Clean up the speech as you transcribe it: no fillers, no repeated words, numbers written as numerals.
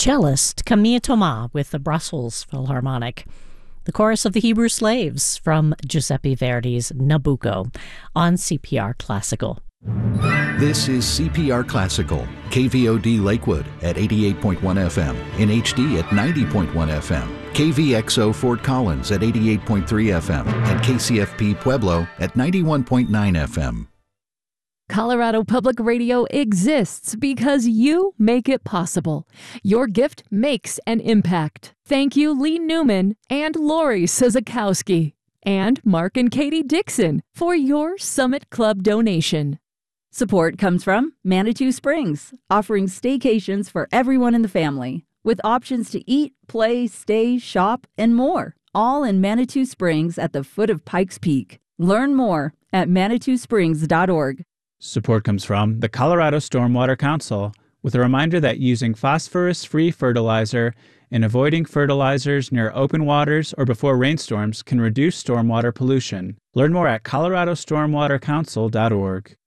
cellist Camille Thomas with the Brussels Philharmonic. The chorus of the Hebrew Slaves from Giuseppe Verdi's Nabucco on CPR Classical. This is CPR Classical, KVOD Lakewood at 88.1 FM, in HD at 90.1 FM, KVXO Fort Collins at 88.3 FM, and KCFP Pueblo at 91.9 FM. Colorado Public Radio exists because you make it possible. Your gift makes an impact. Thank you, Lee Newman and Lori Sizakowski, and Mark and Katie Dixon for your Summit Club donation. Support comes from Manitou Springs, offering staycations for everyone in the family, with options to eat, play, stay, shop, and more, all in Manitou Springs at the foot of Pikes Peak. Learn more at ManitouSprings.org. Support comes from the Colorado Stormwater Council, with a reminder that using phosphorus-free fertilizer and avoiding fertilizers near open waters or before rainstorms can reduce stormwater pollution. Learn more at coloradostormwatercouncil.org.